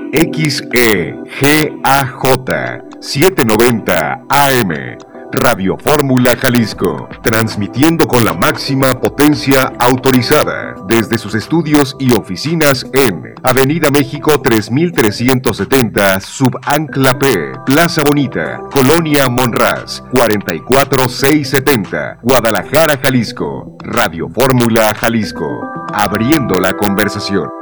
XEGAJ 790 AM, Radio Fórmula Jalisco, transmitiendo con la máxima potencia autorizada desde sus estudios y oficinas en Avenida México 3370, Subancla P, Plaza Bonita, Colonia Monraz, 44670, Guadalajara, Jalisco. Radio Fórmula Jalisco, abriendo la conversación.